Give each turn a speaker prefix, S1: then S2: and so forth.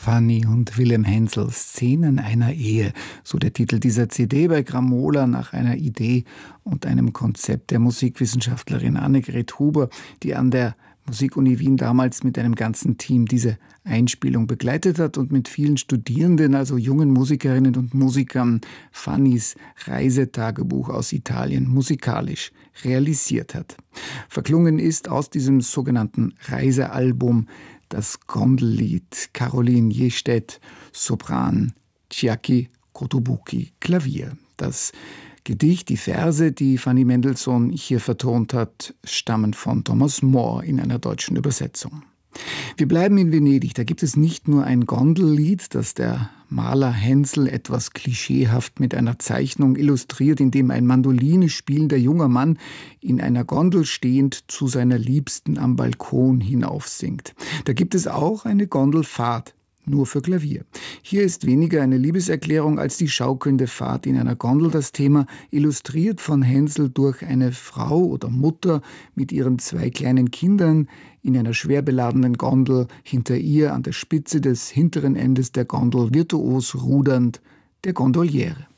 S1: Fanny und Wilhelm Hensel, Szenen einer Ehe, so der Titel dieser CD bei Gramola nach einer Idee und einem Konzept der Musikwissenschaftlerin Annegret Huber, die an der Musikuni Wien damals mit einem ganzen Team diese Einspielung begleitet hat und mit vielen Studierenden, also jungen Musikerinnen und Musikern, Fannys Reisetagebuch aus Italien musikalisch realisiert hat. Verklungen ist aus diesem sogenannten Reisealbum das Gondellied Caroline Jestedt, Sopran, Chiaki Kotobuki, Klavier. Das Gedicht, die Verse, die Fanny Mendelssohn hier vertont hat, stammen von Thomas Mohr in einer deutschen Übersetzung. Wir bleiben in Venedig. Da gibt es nicht nur ein Gondellied, das der Maler Hensel etwas klischeehaft mit einer Zeichnung illustriert, in dem ein Mandoline spielender junger Mann in einer Gondel stehend zu seiner Liebsten am Balkon hinaufsingt. Da gibt es auch eine Gondelfahrt, nur für Klavier. Hier ist weniger eine Liebeserklärung als die schaukelnde Fahrt in einer Gondel das Thema, illustriert von Hensel durch eine Frau oder Mutter mit ihren 2 kleinen Kindern in einer schwer beladenen Gondel, hinter ihr an der Spitze des hinteren Endes der Gondel virtuos rudernd der Gondoliere.